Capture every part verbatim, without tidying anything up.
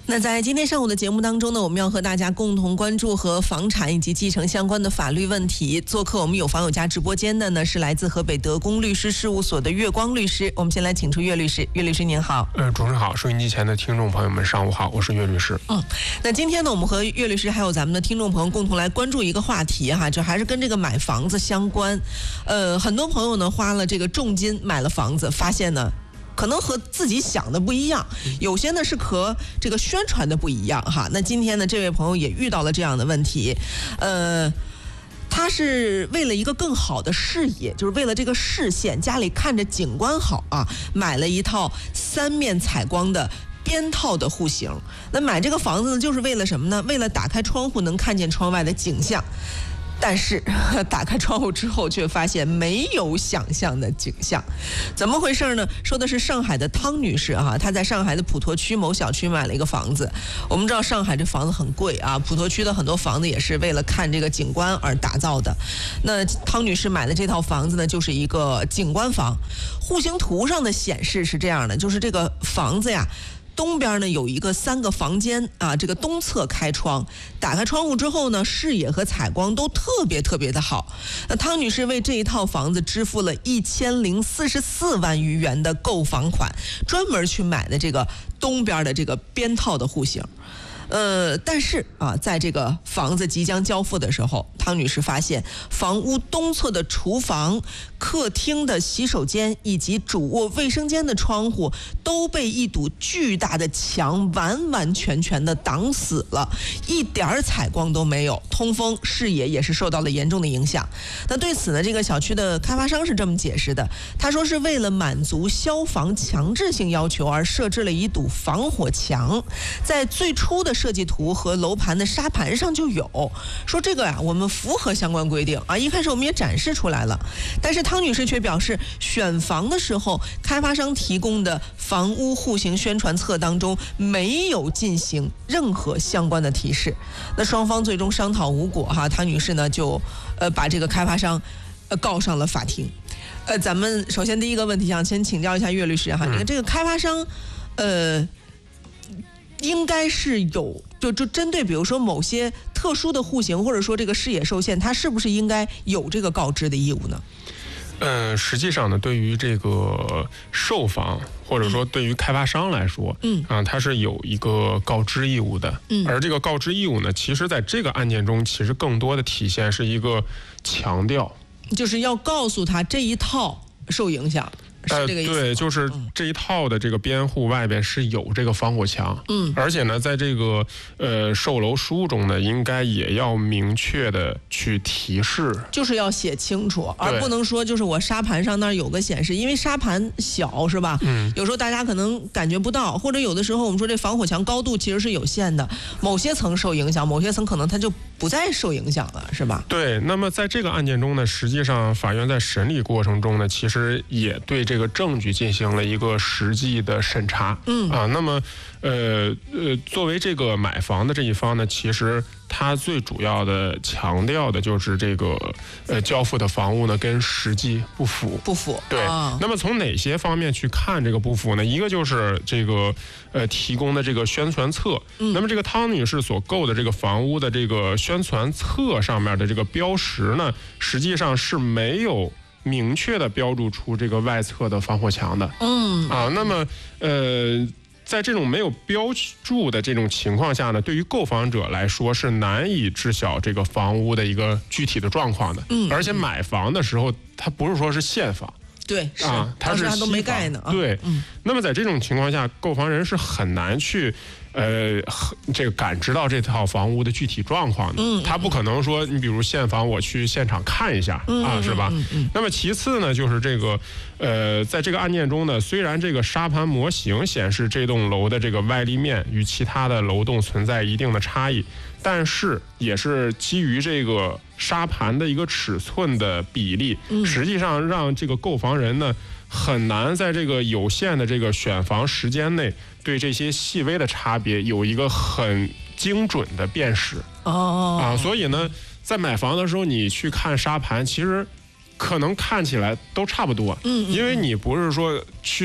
那在今天上午的节目当中呢，我们要和大家共同关注和房产以及继承相关的法律问题。做客我们有房有家直播间的呢是来自河北德公律师事务所的岳光律师。我们先来请出岳律师。岳律师您好。 呃，主持人好，收音机前的听众朋友们上午好，我是岳律师。 嗯，那今天呢，我们和岳律师还有咱们的听众朋友共同来关注一个话题哈，就还是跟这个买房子相关。呃，很多朋友呢花了这个重金买了房子，发现呢可能和自己想的不一样，有些呢是和这个宣传的不一样哈。那今天呢，这位朋友也遇到了这样的问题，呃，他是为了一个更好的视野，就是为了这个视线，家里看着景观好啊，买了一套三面采光的边套的户型。那买这个房子呢，就是为了什么呢？为了打开窗户能看见窗外的景象。但是打开窗户之后却发现没有想象的景象，怎么回事呢？说的是上海的汤女士啊，她在上海的普陀区某小区买了一个房子。我们知道上海这房子很贵啊，普陀区的很多房子也是为了看这个景观而打造的。那汤女士买的这套房子呢，就是一个景观房。户型图上的显示是这样的，就是这个房子呀，东边呢有一个三个房间啊，这个东侧开窗，打开窗户之后呢，视野和采光都特别特别的好。那汤女士为这一套房子支付了一千零四十四万余元的购房款，专门去买的这个东边的这个边套的户型。呃，但是啊，在这个房子即将交付的时候，汤女士发现房屋东侧的厨房、客厅的洗手间以及主卧卫生间的窗户都被一堵巨大的墙完完全全的挡死了，一点采光都没有，通风视野也是受到了严重的影响。那对此呢，这个小区的开发商是这么解释的，他说是为了满足消防强制性要求而设置了一堵防火墙，在最初的设计图和楼盘的沙盘上就有，说这个呀、啊、我们符合相关规定啊，一开始我们也展示出来了。但是汤女士却表示，选房的时候开发商提供的房屋户型宣传册当中没有进行任何相关的提示。那双方最终商讨无果哈，汤女士呢就呃把这个开发商呃告上了法庭。呃，咱们首先第一个问题想先请教一下岳律师哈，你看这个开发商呃应该是有就就针对比如说某些特殊的户型，或者说这个视野受限，它是不是应该有这个告知的义务呢？ 呃，实际上呢，对于这个售房或者说对于开发商来说，嗯啊，它是有一个告知义务的。嗯，而这个告知义务呢，其实在这个案件中，其实更多的体现是一个强调， 就是要告诉他这一套受影响。 呃，对，就是这一套的这个边户外边是有这个防火墙，嗯，而且呢，在这个呃售楼书中呢，应该也要明确的去提示， 就是要写清楚，而不能说就是我沙盘上那儿有个显示，因为沙盘小是吧？嗯，有时候大家可能感觉不到，或者有的时候我们说这防火墙高度其实是有限的，某些层受影响，某些层可能它就不再受影响了，是吧？ 对，那么在这个案件中呢，实际上法院在审理过程中呢，其实也对这个证据进行了一个实际的审查。嗯啊，那么呃呃，作为这个买房的这一方呢，其实他最主要的强调的就是这个呃交付的房屋呢跟实际不符。 不符。 对。哦、那么从哪些方面去看这个不符呢？一个就是这个呃提供的这个宣传册。嗯。那么这个汤女士所购的这个房屋的这个宣传册上面的这个标识呢，实际上是没有明确的标注出这个外侧的防火墙的。嗯啊，那么呃，在这种没有标注的这种情况下呢，对于购房者来说是难以知晓这个房屋的一个具体的状况的。嗯，而且买房的时候，它不是说是现房。 对，是啊，它是还都没盖呢。 对，嗯，那么在这种情况下，购房人是很难去。呃，这个感知到这套房屋的具体状况的，嗯，他不可能说，你比如现房我去现场看一下、嗯、啊，是吧？嗯嗯、那么其次呢，就是这个，呃，在这个案件中呢，虽然这个沙盘模型显示这栋楼的这个外立面与其他的楼栋存在一定的差异，但是也是基于这个沙盘的一个尺寸的比例，嗯、实际上让这个购房人呢很难在这个有限的这个选房时间内。对这些细微的差别有一个很精准的辨识哦啊，所以呢，在买房的时候，你去看沙盘，其实可能看起来都差不多，嗯，因为你不是说去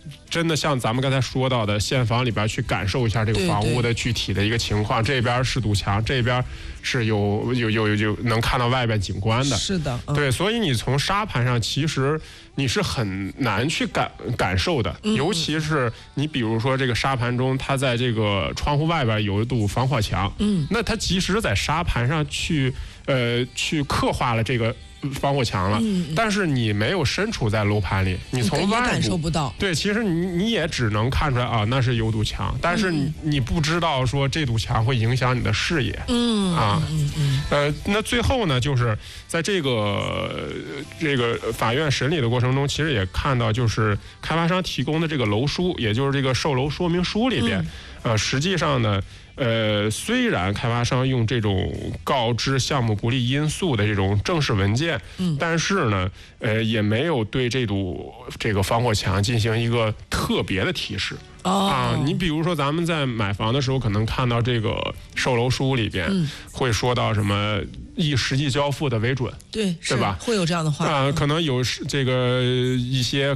真的像咱们刚才说到的，现房里边去感受一下这个房屋的具体的一个情况。这边是堵墙，这边是有有有有有能看到外边景观的。 是的，嗯、 对，所以你从沙盘上其实你是很难去感感受的， 嗯、 尤其是你比如说这个沙盘中，它在这个窗户外边有一堵防火墙，嗯，那它即使在沙盘上去呃去刻画了这个防火墙了，嗯、但是你没有身处在楼盘里，你从外部感受不到。 对，其实你你也只能看出来啊，那是有堵墙，但是你、嗯、你不知道说这堵墙会影响你的视野， 嗯啊， 嗯嗯呃，那最后呢，就是在这个这个法院审理的过程中，其实也看到，就是开发商提供的这个楼书，也就是这个售楼说明书里边，嗯、呃，实际上呢。呃，虽然开发商用这种告知项目不利因素的这种正式文件，嗯，但是呢，呃，也没有对这堵这个防火墙进行一个特别的提示。 哦、 啊，你比如说咱们在买房的时候，可能看到这个售楼书里边会说到什么以实际交付的为准， 对， 对吧？ 会有这样的话啊、呃，可能有这个一些。